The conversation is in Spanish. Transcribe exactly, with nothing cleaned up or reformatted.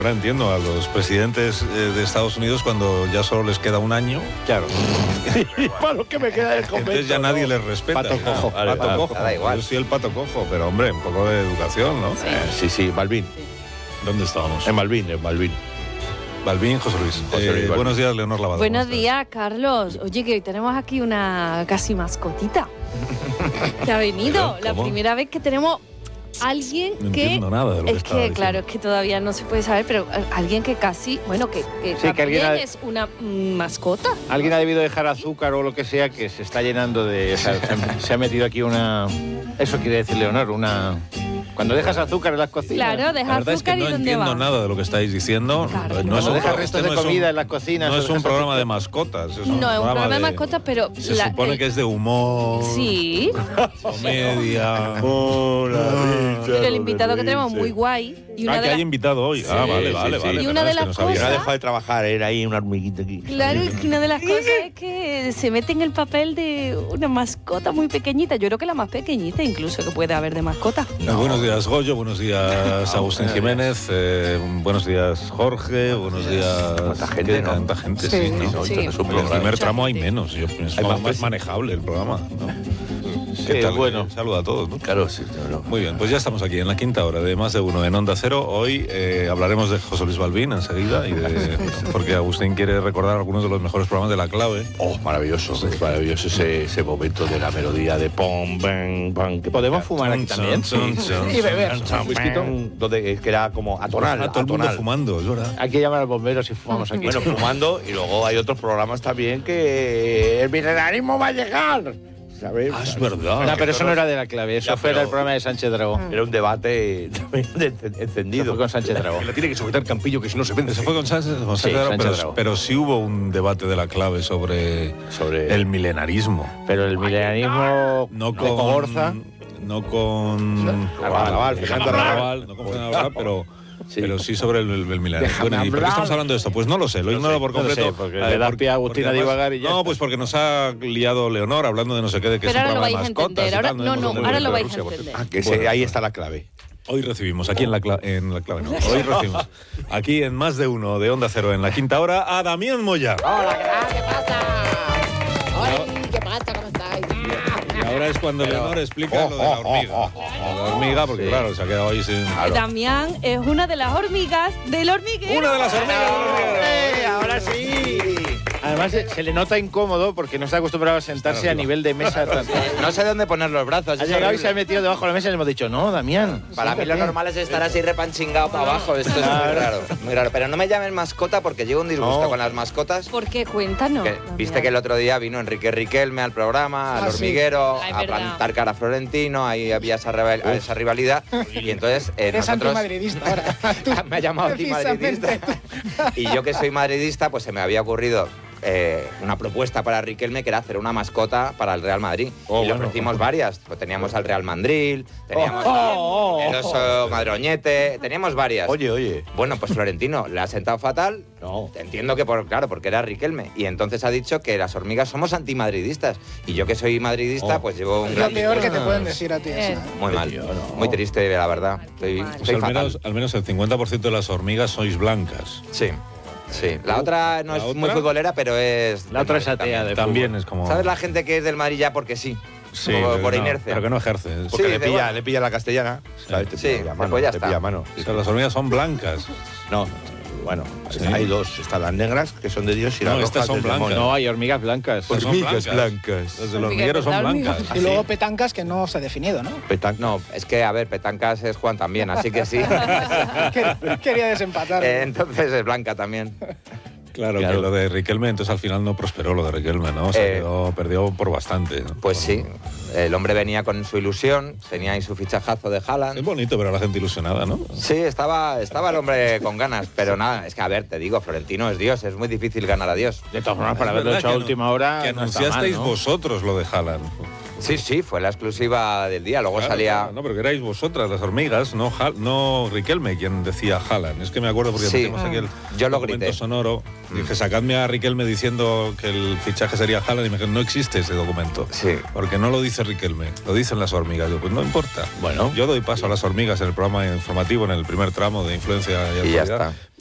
Ahora entiendo a los presidentes eh, de Estados Unidos cuando ya solo les queda un año. Claro. Para lo que me queda del convento. Entonces ya nadie les respeta. Pato cojo. No, vale, pato vale, cojo. da igual. Yo soy el pato cojo, pero hombre, un poco de educación, ¿no? Sí, eh, sí, sí, Balbín. ¿Dónde estábamos? En Balbín, en Balbín. Balbín, José Luis. José Luis Eh, Balbín. Buenos días, Leonor Lavado. Buenos días, Carlos. Oye, que hoy tenemos aquí una casi mascotita que ha venido. La ¿Cómo? primera vez que tenemos alguien No que... entiendo nada de lo que es estaba que, diciendo. claro, es que todavía no se puede saber, pero alguien que casi, bueno, que, que Sí, que también alguien ha- es una mm, mascota. Alguien ha debido dejar azúcar o lo que sea que se está llenando de... O sea, se, se ha metido aquí una... Eso quiere decir, Leonor, una... Cuando dejas azúcar en las cocinas. Claro, La deja verdad es que azúcar no y dónde entiendo va. nada de lo que estáis diciendo. Claro. No es Cuando un, dejas pro- restos este de no es comida un- en las cocinas. No o es un dejas programa azúcar. de mascotas. Es un No, es un programa, programa de mascotas, pero Se la- supone el- que es de humor. Sí, Comedia. pero el invitado que tenemos muy guay. Y una Ah, de que las- hay invitado hoy. ah, Sí, vale, sí, vale, sí. vale. Y verdad una de es que las no sabía. cosas- No ha dejado de trabajar, era ahí una hormiguita aquí. Claro, es que una de las cosas es que se mete en el papel de una mascota muy pequeñita. Yo creo que la más pequeñita incluso que puede haber de mascota. Eh, Buenos días, Goyo. Buenos días, Agustín Jiménez. eh, buenos días, Jorge. Buenos días. Tanta gente, ¿Qué? ¿no? Tanta gente, Sí, sí. ¿no? sí. En el primer Mucha tramo hay gente. menos. Yo pienso Hay más, más más peso. manejable el programa. ¿no? Sí, ¿Qué tal? bueno. Saluda a todos, ¿no? Claro, sí, claro. Muy bien, pues ya estamos aquí en la quinta hora de Más de Uno en Onda Cero. Hoy eh, hablaremos de José Luis Balbín enseguida, y de, porque Agustín quiere recordar algunos de los mejores programas de La Clave. Oh, maravilloso, es maravilloso ese, ese momento de la melodía de pom, bang, bang. Que podemos fumar aquí también. Chon, chon, chon, Y beber. chon, chon, Un whisky, donde que era como atonal. Ah, todo el mundo atonal. fumando, es verdad. Hay que llamar al bombero si fumamos aquí. Bueno, fumando, y luego hay otros programas también que el milenarismo va a llegar. ¿Sabes? Ah, es verdad. No, pero eso no era de La Clave, eso Ya, fue pero- el programa de Sánchez Dragó. Era un debate también de- encendido. Eso fue con Sánchez Dragó. Que la tiene que sujetar Campillo, que si no se vende. Eso fue con Sánchez, con Sí, Sánchez Dragó, Sánchez pero, Dragó. pero sí hubo un debate de La Clave sobre, Sobre el milenarismo. Pero el milenarismo No de con Cogorza. No con Arrabal, Fernando Arrabal, no con Fernando Arrabal, pero Sí. pero sí sobre el, el, el milenarismo. Déjame Bueno, ¿y por qué hablar. estamos hablando de esto? Pues no lo sé, lo ignoro por no lo completo. sé, porque Eh, le da porque- pie a Agustín porque a además- divagar y ya No, está. pues porque nos ha liado Leonor hablando de no sé qué, de que Pero es un ahora lo programa de vais a mascotas entender, y ahora- tal, no, hemos no, entendido ahora de lo vais a Rusia, por entender. cierto. Ah, que Bueno, se- ahí está la clave. Hoy recibimos aquí en la, cla- en la clave, no, hoy recibimos aquí en Más de Uno de Onda Cero en la quinta hora a Damián Moya. Hola, ¿qué tal? ¿Qué pasa? Ay, ¿qué pasa? ¿Cómo estáis? Y ahora es cuando Leonor explica lo de la hormiga. La hormiga, porque claro, se ha quedado ahí sin... Damián es una de las hormigas del hormiguero. Una de las hormigas del hormiguero. ¡Eh, ahora sí! Además, se, se le nota incómodo porque no está acostumbrado a sentarse a nivel de mesa. No sé dónde poner los brazos. Ha es llegado y se ha horrible. metido debajo de la mesa y le hemos dicho, no, Damián. Para mí lo siéntate. normal es estar así repanchingado para abajo. Esto es Claro. muy raro, muy raro. Pero no me llamen mascota porque llevo un disgusto No. con las mascotas. ¿Por qué? Cuéntanos. Que- Damián. Viste que el otro día vino Enrique Riquelme al programa, al Ah, sí. hormiguero, Ah, es a verdad. plantar cara a Florentino, ahí había esa, rival- esa rivalidad. Y entonces eh, Eres nosotros... antimadridista ahora. Tú, me ha llamado antimadridista. precisamente. Y yo que soy madridista, pues se me había ocurrido eh, una propuesta para Riquelme que era hacer una mascota para el Real Madrid. Oh, y le bueno. ofrecimos varias. Pues teníamos al Real Mandril, teníamos Oh, oh, oh, el oso madroñete, teníamos varias. Oye, oye. Bueno, pues Florentino le ha sentado fatal. No. Entiendo que, por, claro, porque era Riquelme. Y entonces ha dicho que las hormigas somos antimadridistas. Y yo que soy madridista, Oh. pues llevo un Es gran lo peor que te disgusto. pueden decir a ti. Eh. esa. Muy mal. Tío, no. Muy triste, la verdad. Estoy, mal. Pues estoy al, fatal. menos, al menos el cincuenta por ciento de las hormigas sois blancas. Sí, sí. La otra no ¿La es otra? muy futbolera, pero es... La otra es también. atea de También fútbol. es como... ¿Sabes la gente que es del Madrid ya porque sí? Sí, Como pero por no, inercia. Pero que no ejerce. Sí, Porque le de pilla, igual. le pilla la castellana. ¿sabes? Te Sí, pilla a mano, pues ya te está. pilla a mano. O sea, las hormigas son blancas. No, bueno, Sí. hay dos. Están las negras, que son de Dios, y No, las estas rojas son del blancas. demonio. No, hay hormigas blancas. Pues son hormigas blancas. blancas. Las del Hormigas, hormiguero son ¿verdad? blancas. Hormigas. Y luego petancas que no se ha definido, ¿no? Petan- No, es que, a ver, Petancas es Juan también, así que sí. Quer- Quería desempatar. Eh, entonces es Blanca también. Claro, Claro. que lo de Riquelme, entonces al final no prosperó lo de Riquelme, ¿no? Se Eh, quedó- perdió por bastante. ¿no? Pues sí, el hombre venía con su ilusión, tenía ahí su fichajazo de Es Haaland. bonito ver a la gente ilusionada, ¿no? Sí, estaba, estaba el hombre con ganas, pero nada, es que a ver, te digo, Florentino es Dios, es muy difícil ganar a Dios. De todas formas, para Es haberlo verdad hecho a que última anu- hora. Que no está mal, anunciasteis ¿no? vosotros lo de Haaland. Sí, sí, fue la exclusiva del día. Luego Claro, salía... claro, no, pero que erais vosotras, las hormigas, no, Hal- no Riquelme, quien decía Haaland. Es que me acuerdo porque Sí. metimos aquí el Yo lo documento grité. sonoro. Mm. Dije, sacadme a Riquelme diciendo que el fichaje sería Haaland y me dijeron, no existe ese documento. Sí. Porque no lo dice Riquelme, lo dicen las hormigas. Yo, pues no importa. Bueno. Yo doy paso a las hormigas en el programa informativo, en el primer tramo de Influencia y Y ya Actualidad. está.